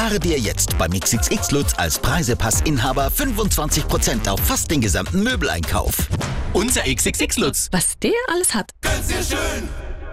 Spare dir jetzt beim XXX Lutz als Preisepass-Inhaber 25% auf fast den gesamten Möbeleinkauf. Unser XXX Lutz. Was der alles hat. Sehr schön.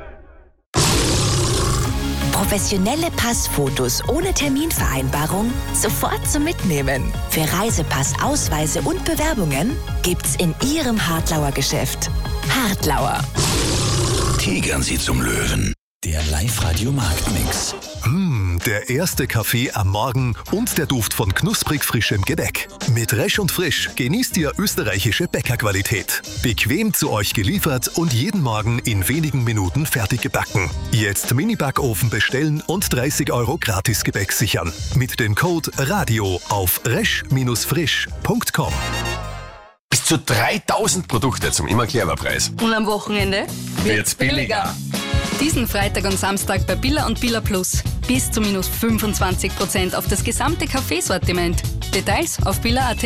Professionelle Passfotos ohne Terminvereinbarung sofort zum Mitnehmen. Für Reisepass, Ausweise und Bewerbungen gibt's in Ihrem Hartlauer Geschäft. Hartlauer. Tigern Sie zum Löwen. Der Live-Radio-Marktmix. Der erste Kaffee am Morgen und der Duft von knusprig frischem Gebäck. Mit Resch und Frisch genießt ihr österreichische Bäckerqualität. Bequem zu euch geliefert und jeden Morgen in wenigen Minuten fertig gebacken. Jetzt Mini-Backofen bestellen und 30 € Gratis-Gebäck sichern. Mit dem Code RADIO auf resch-frisch.com. Bis zu 3000 Produkte zum immer clever Preis. Und am Wochenende Wird's billiger. Diesen Freitag und Samstag bei Billa und Billa Plus. Bis zu minus 25% auf das gesamte Kaffeesortiment. Details auf billa.at.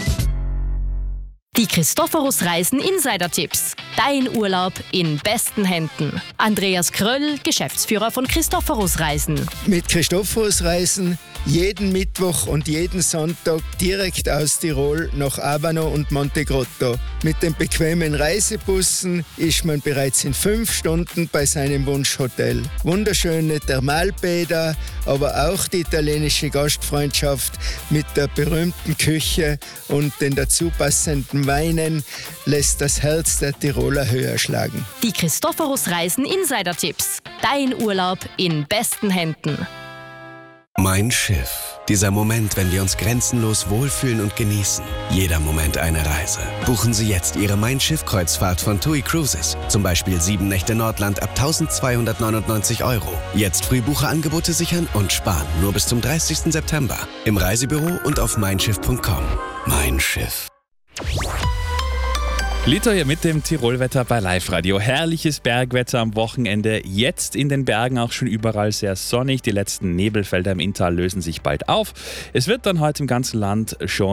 Die Christophorus Reisen Insider-Tipps. Dein Urlaub in besten Händen. Andreas Kröll, Geschäftsführer von Christophorus Reisen. Mit Christophorus Reisen jeden Mittwoch und jeden Sonntag direkt aus Tirol nach Abano und Montegrotto. Mit den bequemen Reisebussen ist man bereits in 5 Stunden bei seinem Wunschhotel. Wunderschöne Thermalbäder, aber auch die italienische Gastfreundschaft mit der berühmten Küche und den dazu passenden Weinen lässt das Herz der Tiroler höher schlagen. Die Christophorus Reisen Insider-Tipps. Dein Urlaub in besten Händen. Mein Schiff. Dieser Moment, wenn wir uns grenzenlos wohlfühlen und genießen. Jeder Moment eine Reise. Buchen Sie jetzt Ihre Mein Schiff-Kreuzfahrt von TUI Cruises. Zum Beispiel 7 Nächte Nordland ab 1.299 €. Jetzt Frühbucherangebote sichern und sparen. Nur bis zum 30. September. Im Reisebüro und auf meinschiff.com. Mein Schiff. Lito hier mit dem Tirolwetter bei Live Radio. Herrliches Bergwetter am Wochenende. Jetzt in den Bergen auch schon überall sehr sonnig. Die letzten Nebelfelder im Inntal lösen sich bald auf. Es wird dann heute im ganzen Land schon